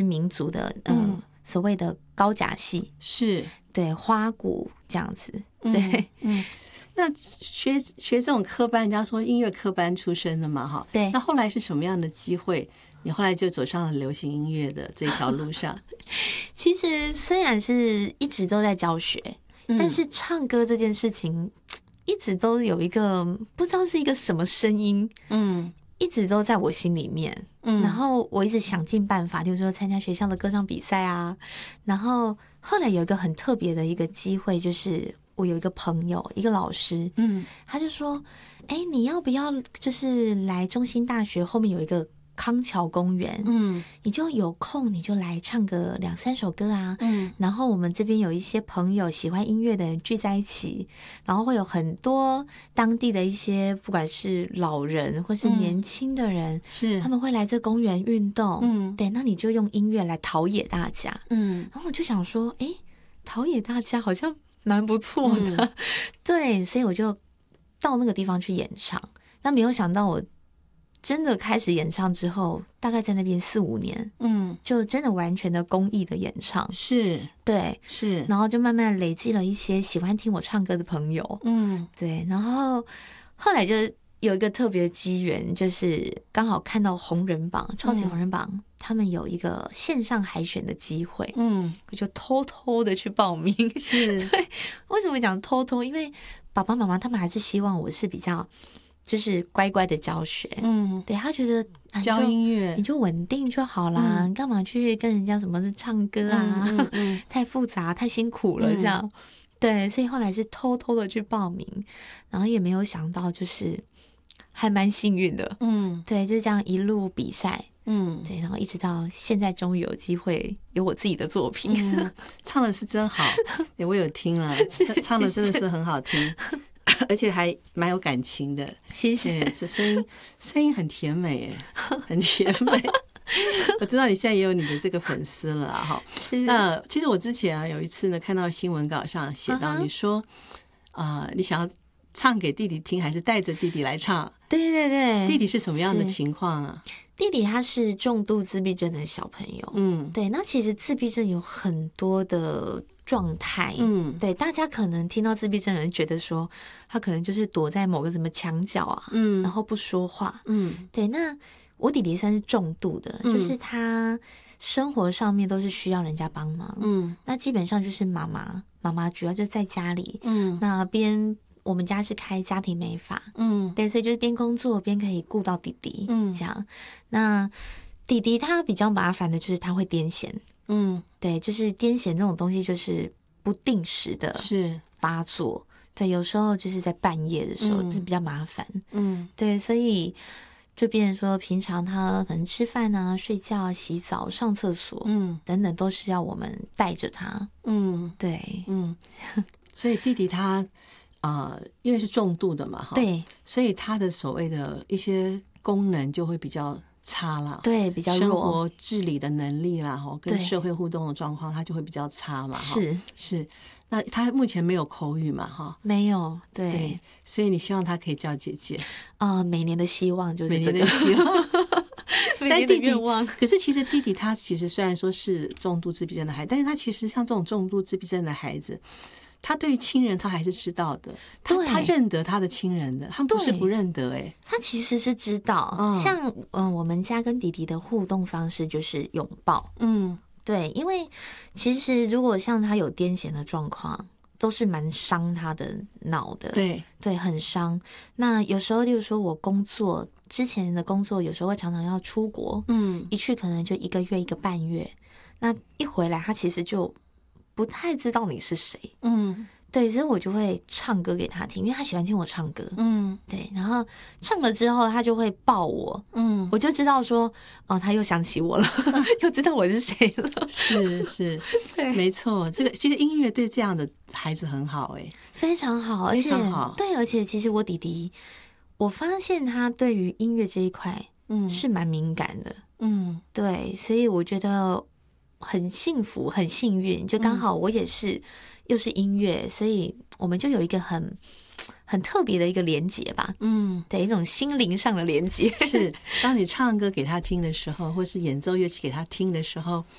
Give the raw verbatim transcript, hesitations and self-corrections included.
民族的呃、嗯、所谓的高甲系， 是对花鼓这样子，对， 嗯。嗯，那学学这种科班，人家说音乐科班出身的嘛，哈， 对。 那后来是什么样的机会，你后来就走上了流行音乐的这条路上？ 其实虽然是一直都在教学，嗯、但是唱歌这件事情一直都有一个不知道是一个什么声音，嗯，一直都在我心里面。嗯，然后我一直想尽办法，就是说参加学校的歌唱比赛啊。然后后来有一个很特别的一个机会，就是我有一个朋友，一个老师，嗯，他就说：“哎，你要不要就是来中兴大学后面有一个康桥公园，嗯，你就有空你就来唱个两三首歌啊，嗯，然后我们这边有一些朋友喜欢音乐的人聚在一起，然后会有很多当地的一些不管是老人或是年轻的人，嗯、是他们会来这公园运动，嗯，对，那你就用音乐来陶冶大家，嗯，然后我就想说，哎，陶冶大家好像蛮不错的，嗯、对，所以我就到那个地方去演唱，那没有想到我。真的开始演唱之后，大概在那边四五年，嗯，就真的完全的公益的演唱， 是， 对， 是， 然后就慢慢累积了一些喜欢听我唱歌的朋友，嗯，对，然后后来就有一个特别的机缘，就是刚好看到红人榜、超级红人榜，嗯、他们有一个线上海选的机会，嗯，我就偷偷的去报名， 是， 对，为什么讲偷偷？因为爸爸妈妈他们还是希望我是比较。就是乖乖的教学，嗯，对他觉得、啊、 教音乐你就稳定就好啦，嗯、你干嘛去跟人家什么是唱歌啊？嗯嗯嗯、太复杂太辛苦了，这样、嗯，对，所以后来是偷偷的去报名，然后也没有想到，就是还蛮幸运的，嗯，对，就这样一路比赛，嗯，对，然后一直到现在终于有机会有我自己的作品， 嗯、唱的是真好，我有听了，唱的真的是很好听。而且还蛮有感情的， 谢谢。 这声音声音很甜美，很甜美。我知道你现在也有你的这个粉丝了哈。那其实我之前啊有一次呢，看到新闻稿上写到你说，啊、uh-huh. 呃，你想要唱给弟弟听，还是带着弟弟来唱？ 对对对， 弟弟是什么样的情况啊？ 弟弟他是重度自闭症的小朋友，嗯，对。那其实自闭症有很多的状态，嗯，对，大家可能听到自闭症的人觉得说他可能就是躲在某个什么墙角啊，嗯，然后不说话，嗯，对。那我弟弟算是重度的，嗯、就是他生活上面都是需要人家帮忙，嗯，那基本上就是妈妈，妈妈主要就在家里，嗯，那边。我们家是开家庭美发，嗯，对，所以就是边工作边可以顾到弟弟，嗯，这样。那弟弟他比较麻烦的就是他会癫痫，嗯，对，就是癫痫这种东西就是不定时的是发作，对，有时候就是在半夜的时候就是比较麻烦，嗯，对，所以就变成说平常他可能吃饭啊、睡觉、洗澡、上厕所，嗯，等等都是要我们带着他，嗯，对，嗯， 所以弟弟他。呃，因为是重度的嘛，哈， 对， 所以他的所谓的一些功能就会比较差啦， 对，比较弱， 生活自理的能力啦，哈，跟社会互动的状况，他就会比较差嘛， 是是。那他目前没有口语嘛，哈， 没有，对， 对，所以你希望他可以叫姐姐啊、呃？每年的希望就是这个每年的希望， 每年的愿望。 可是其实弟弟他其实虽然说是重度自闭症的孩子，但是他其实像这种重度自闭症的孩子。他对亲人他还是知道的，他他认得他的亲人的，他们不是不认得哎、欸， 他其实是知道。嗯、像嗯、呃，我们家跟弟弟的互动方式就是拥抱，嗯，对，因为其实如果像他有癫痫的状况，都是蛮伤他的脑的， 对对，很伤。那有时候，例如说我工作之前的工作，有时候会常常要出国，嗯，一去可能就一个月一个半月，那一回来他其实就。不太知道你是谁，嗯，对，所以我就会唱歌给他听，因为他喜欢听我唱歌，嗯，对，然后唱了之后他就会抱我，嗯，我就知道说，哦，他又想起我了，又知道我是谁了， 是是，对，没错，这个其实音乐对这样的孩子很好，哎， 非常好，而且非常好， 对，而且其实我弟弟，我发现他对于音乐这一块，嗯，是蛮敏感的，嗯，对，所以我觉得。很幸福很幸运，就刚好我也是、嗯、又是音乐，所以我们就有一个很很特别的一个连结吧，嗯，对，一种心灵上的连结。 是当你唱歌给他听的时候，或是演奏乐器给他听的时候，